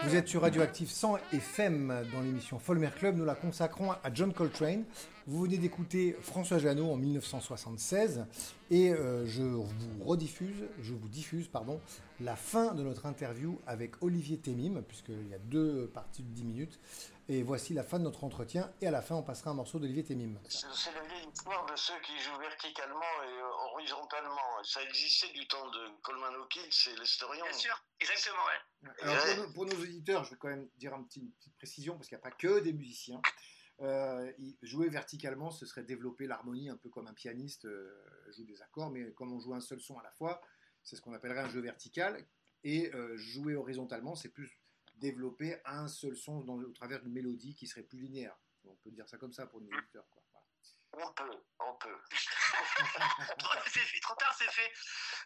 Vous êtes sur Radioactive 100 FM dans l'émission Folmer Club. Nous la consacrons à John Coltrane. Vous venez d'écouter François Jeannot en 1976 et je vous diffuse la fin de notre interview avec Olivier Temim, puisqu'il y a 2 parties de 10 minutes. Et voici la fin de notre entretien. Et à la fin, on passera un morceau d'Olivier Temim. C'est la vieille histoire de ceux qui jouent verticalement et horizontalement. Ça existait du temps de Coleman Hawkins et Lester Young. Bien sûr, exactement, ouais. Alors pour nos auditeurs, je vais quand même dire une petite précision, parce qu'il n'y a pas que des musiciens. Jouer verticalement, ce serait développer l'harmonie un peu comme un pianiste joue des accords, mais comme on joue un seul son à la fois, c'est ce qu'on appellerait un jeu vertical. Et jouer horizontalement, c'est plus développer un seul son au travers d'une mélodie qui serait plus linéaire. On peut dire ça comme ça pour nos auditeurs, quoi. Voilà. On peut. C'est fait, trop tard, c'est fait.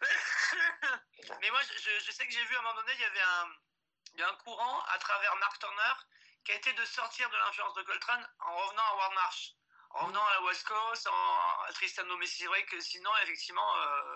Mais moi, je sais que j'ai vu à un moment donné, il y a un courant à travers Mark Turner qui a été de sortir de l'influence de Coltrane en revenant à Ward Marsh, en revenant à la West Coast, à Tristano. Mais c'est vrai que sinon, effectivement,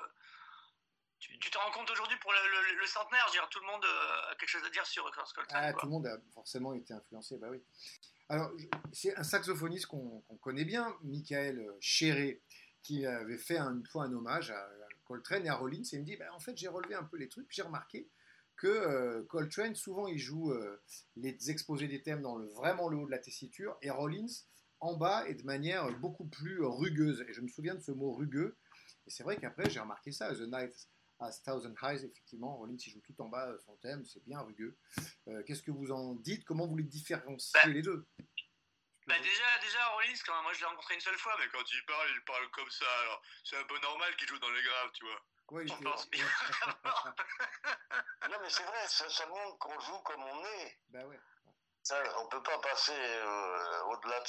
tu te rends compte aujourd'hui pour le centenaire, je veux dire, tout le monde a quelque chose à dire sur Coltrane. Tout le monde a forcément été influencé, bah oui. Alors, c'est un saxophoniste qu'on connaît bien, Michael Cherré, qui avait fait une fois un hommage à Coltrane et à Rollins, et il me dit, en fait, j'ai relevé un peu les trucs, puis j'ai remarqué que Coltrane, souvent, il joue les exposés des thèmes dans vraiment le haut de la tessiture, et Rollins, en bas, et de manière beaucoup plus rugueuse. Et je me souviens de ce mot rugueux, et c'est vrai qu'après, j'ai remarqué ça, The Night Has Thousand Highs, effectivement, Rollins, il joue tout en bas son thème, c'est bien rugueux. Qu'est-ce que vous en dites? Comment vous les différenciez les deux? Déjà, Rollins, quand moi je l'ai rencontré une seule fois, mais quand il parle comme ça, alors c'est un peu normal qu'il joue dans les graves, tu vois. Ouais, On pense bien. Non, mais c'est vrai, ça montre qu'on joue comme on est. Bah ouais. Ça, on peut pas passer au-delà de